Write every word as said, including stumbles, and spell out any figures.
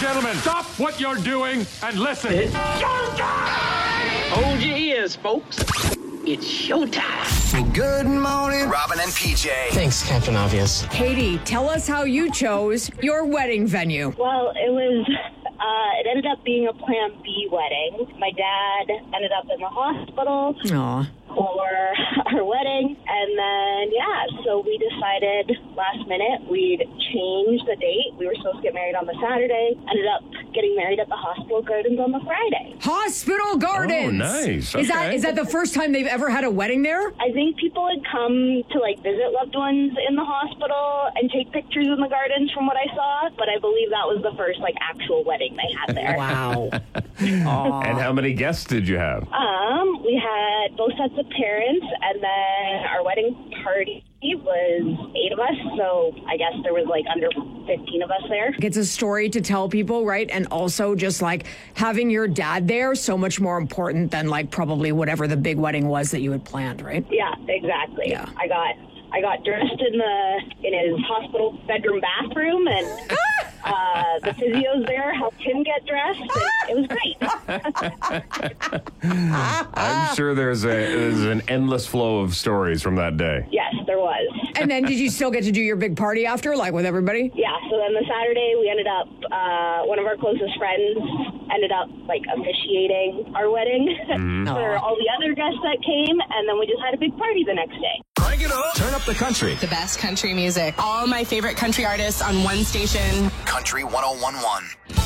gentlemen, stop what you're doing and listen. It's showtime! Hold your ears, folks. It's showtime. Good morning, Robin and P J. Thanks, Captain Obvious. Katie, tell us how you chose your wedding venue. Well, it was, uh, it ended up being a Plan B wedding. My dad ended up in the hospital. Aw. For our wedding, and then yeah, so we decided last minute we'd change the date. We were supposed to get married on the Saturday, ended up getting married at the Hospital Gardens on the Friday. Hospital Gardens. Oh, nice. Is that Okay. is that the first time they've ever had a wedding there? I think people had come to like visit loved ones in the hospital and take pictures in the gardens from what I saw, but I believe that was the first like actual wedding they had there. Wow. And how many guests did you have? Um, we had both sets of parents, and then our wedding party was eight of us, so I guess there was like under fifteen of us there. It's a story to tell people, right? And also just like having your dad there, so much more important than like probably whatever the big wedding was that you had planned, right? Yeah, exactly. Yeah. I got I got dressed in the in his hospital bedroom bathroom, and uh, the physios there helped him get dressed, and it was great. I'm sure there's a there's an endless flow of stories from that day. Yes, there was. And then did you still get to do your big party after, like with everybody? Yeah, so then the Saturday we ended up, uh, one of our closest friends ended up like officiating our wedding Mm-hmm. for all the other guests that came, and then we just had a big party the next day. Crank it up. Turn up the country. The best country music. All my favorite country artists on one station. Country one oh one one.